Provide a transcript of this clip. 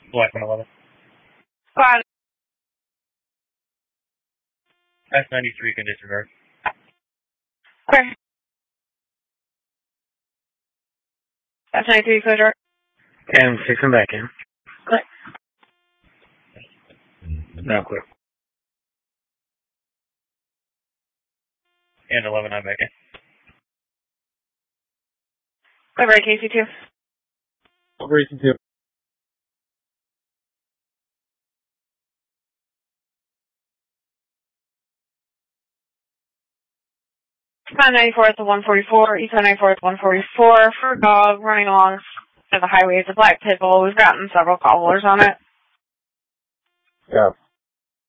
Black 111. Squad. S93 can disregard. Okay. S93 clear. And 6 and back in. Click. Now clear. And 11, I'm back in. Clear right, KC2. Operation 2. Eastbound 94 at the 144. Eastbound 94 at the 144. For a dog running along the highway. It's a black pit bull. We've gotten several callers on it. Yeah.